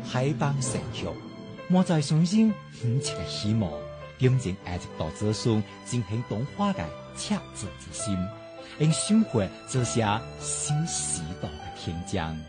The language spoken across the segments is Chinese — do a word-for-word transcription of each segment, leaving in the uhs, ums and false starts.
海邦神曲，莫再相信远切的希望，今前一直到子孙进行动画嘅赤子之心，用生活做下新时代嘅天将。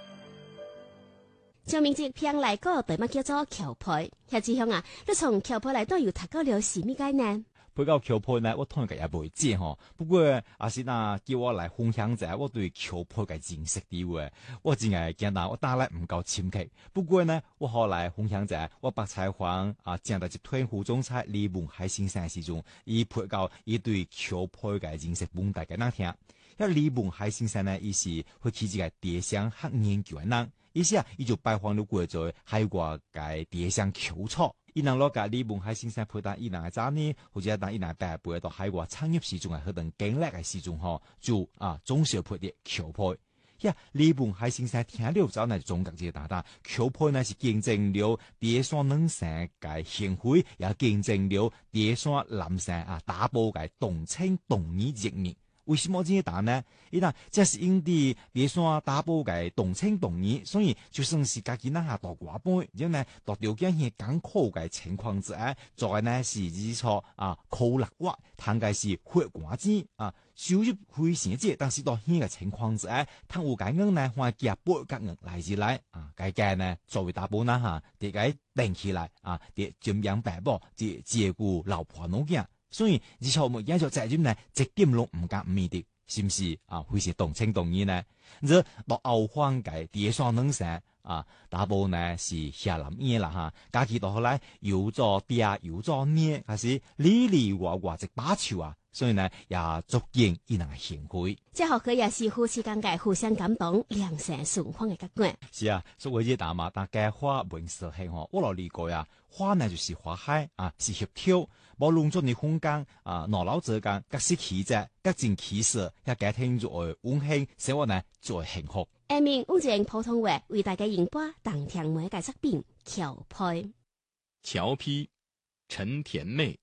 上面这篇来个题目叫做橋配，夏志雄啊，你從橋配嚟都有讀到了是咩解呢？ 配到橋配呢，我當然也未知吼。不過阿是那叫我來分享一下我對橋配嘅認識啲話，我真係驚到我打來唔夠深刻。不過呢，我後來分享一下我白採訪啊，正在一團湖中菜李文海先生時陣，伊配到伊對橋配嘅認識問大家那聽。一李文海先生呢，伊是會起一個地上學研究嘅人，伊是啊，伊就拜訪了過咗海外嘅地上橋草。伊能攞架李文海先生配搭伊能嘅早呢，或者當伊能帶背到海外產業時鐘係嗰陣經歷嘅時鐘嗬，就啊總是要配啲橋配。呀，李文海先生聽了之後呢，總覺這個答答橋配呢是見證了第三能生嘅行會，也見證了第三男生啊打波嘅動情動意熱熱。為什麼這些答呢？伊嗱，這是因啲第三打波嘅動情動意，所以就算是家己那下大寡杯，然後呢，到條件係艱苦嘅情況之下，做嘅呢是日錯啊，苦力活，談嘅是血汗錢啊，收入非常之，但是到呢個情況之下，貪有解硬呢，話夾波夾硬來自來啊，該嘅呢作為打波那下，啲嘅定起來啊，啲盡養爸爸，啲照顧老婆老囝。所以，而且我們演出責任呢，一點都唔夾唔面的，是唔是啊？會是動情動意呢？這到後方嘅第三能生啊，打波呢是下南嘢啦哈，假期到後來有咗爹有咗娘，還是里里外外一把手啊，所以呢也足見伊能行會。 這學佢也是夫妻間嘅互相感動、良性循環嘅結果。 是啊，所以這大嘛，大家花文色興吼，我老理解啊，花呢就是花海啊，是協調。無論做你空間啊，腦腦之間，各式氣質，各種氣勢，一家庭作為溫馨，生活呢作為幸福。 下面用正普通話為大家演播當聽每個作品橋配。 橋批陳甜妹，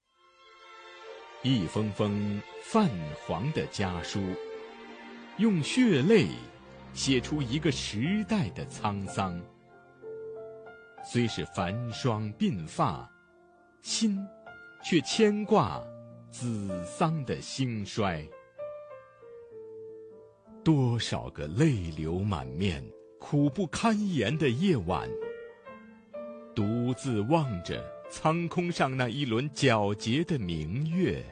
一封封泛黃的家書，用血淚寫出一個時代的滄桑。雖是繁霜鬢髮，心卻牽掛子桑的興衰。多少個淚流滿面、苦不堪言的夜晚，獨自望着蒼空上那一輪皎潔的明月，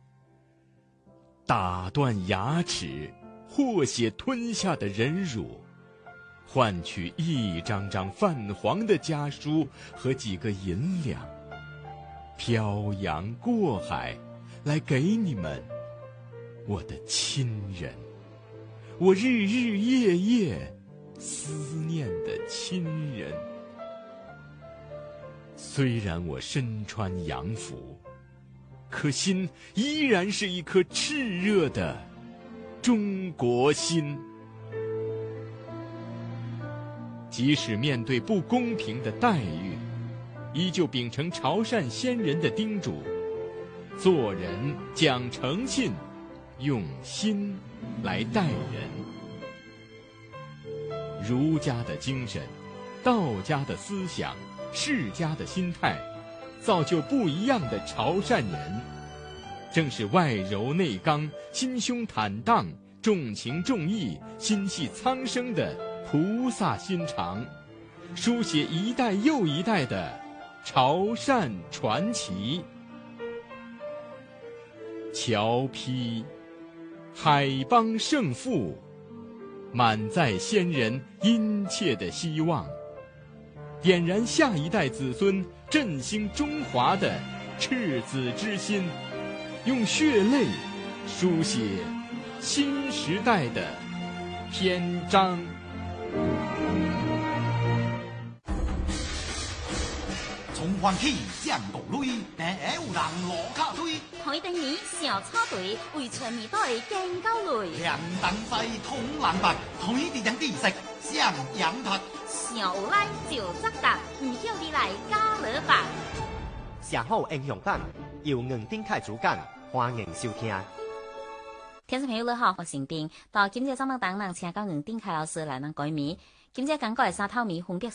打斷牙齒、和血吞下的忍辱，換取一張張泛黃的家書和幾個銀兩，漂洋過海來給你們，我的親人，我日日夜夜思念的親人。雖然我身穿洋服，可心依然是一顆熾熱的中國心。即使面對不公平的待遇，依舊秉承潮汕先人的叮囑，做人講誠信，用心來待人。儒家的精神，道家的思想，世家的心態，造就不一樣的潮汕人。正是外柔內剛、心胸坦蕩、重情重義、心繫蒼生的菩薩心腸，書寫一代又一代的潮汕傳奇。橋批海邦盛富，滿載先人殷切的希望，點燃下一代子孫振興中華的赤子之心，用血淚書寫新時代的篇章。 從環起上國內，但係有人落卡推。 海丁年小草隊為全面隊更高類。 兩等西通冷白，推啲人啲食上羊塔。 小拉就則達，唔曉你來加勒白。 寫好英雄版，由吳丁凱主講，歡迎收聽。 聽眾朋友你好，我是丁。到今日節目當中，請教吳丁凱老師來能改名。今日講過係沙頭米分別